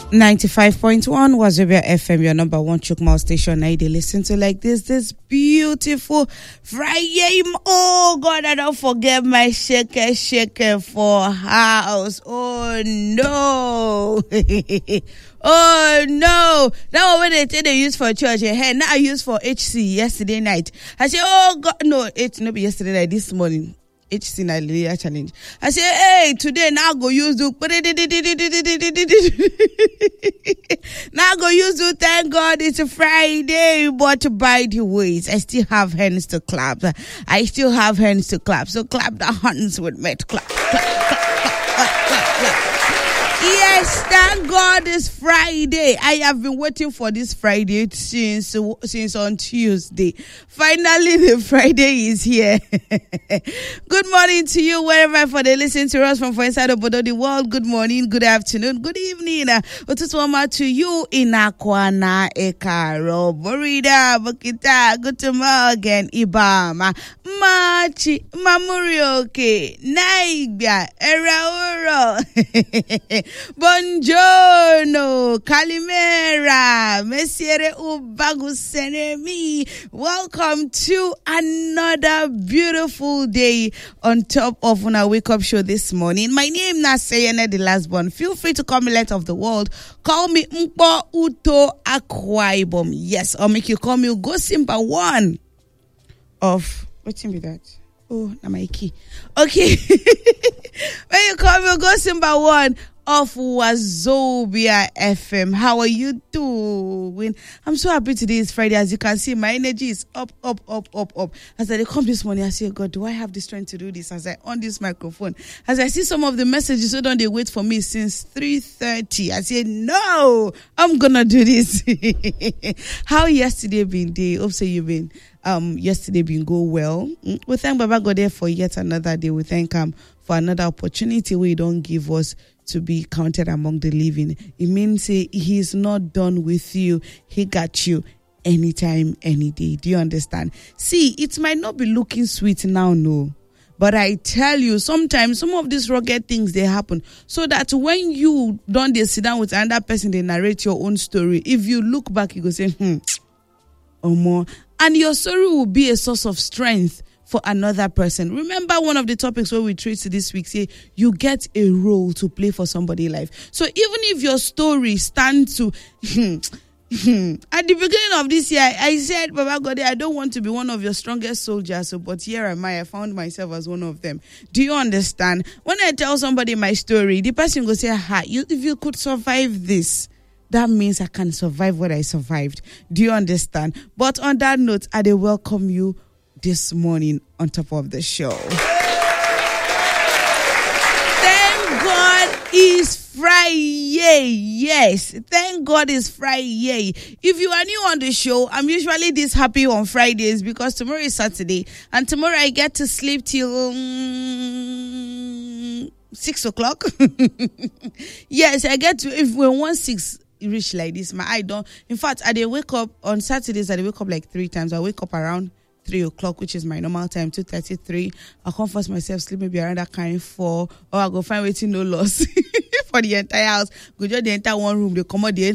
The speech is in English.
95.1 Wazobia FM, your number one Chukmal station. Now they listen to like this beautiful Friday. Oh God, I don't forget my shaker for house. Oh no. Oh no. That one when they say they use for church, hey, now I use for HC yesterday night. I say, oh God, no, it's not yesterday night, this morning. HC Nigeria challenge. I say, hey, today now go use do. Now go use do. Thank God it's a Friday, but by the ways, I still have hands to clap. So clap the hands with me. Clap. Yes, thank God it's Friday. I have been waiting for this Friday since on Tuesday. Finally, the Friday is here. Good morning to you, wherever for they listen to us from inside of the world. Good morning, good afternoon, good evening. Utuswama to you in Akwana Ekaro Borida Bukita. Good morning, Ibama Machi Mamurioke Naibia Erauro. Buongiorno, Calimera, Messiere Ubagusenemi. Welcome to another beautiful day on top of our wake up show this morning. My name is Nasayene the last one. Feel free to call me Light of the World. Call me Mpo Uto Akwa Ibom. Yes, or make you call me Ugosimba one of what's in that? Oh, na my key. Okay. When you call me Ugosimba one of Wazobia FM. How are you doing? I'm so happy today is Friday. As you can see, my energy is up. As I come this morning, I say, God, do I have the strength to do this? As I on this microphone, as I see some of the messages, so don't they wait for me since 3:30. I say, no, I'm gonna do this. How yesterday been day? Hope so you've been yesterday been go well. We thank Baba God there for yet another day. We thank him for another opportunity where he don't give us to be counted among the living. It means he's not done with you. He got you anytime, any day. Do you understand? See, it might not be looking sweet now, no. But I tell you, sometimes some of these rugged things, they happen. So that when you don't sit down with another person, they narrate your own story. If you look back, you go say, or more. And your story will be a source of strength for another person. Remember one of the topics where we treat this week, say you get a role to play for somebody's life. So even if your story stands to at the beginning of this year, I said, Baba God, I don't want to be one of your strongest soldiers, but here am I found myself as one of them. Do you understand? When I tell somebody my story, the person will say, if you could survive this, that means I can survive what I survived. Do you understand? But on that note, I welcome you this morning on top of the show. Thank God it's Friday. Yes, thank God it's Friday. If you are new on the show, I'm usually this happy on Fridays because tomorrow is Saturday and tomorrow I get to sleep till 6 o'clock. Yes, I get to, if we want 6 reach like this, my eye don't. In fact, I wake up on Saturdays, I wake up like 3 times. I wake up around 3 o'clock, which is my normal time, 2:33. I'll come force myself sleep maybe around that kind 4, or I'll go find waiting no loss for the entire house. Go just the entire one room, they come out the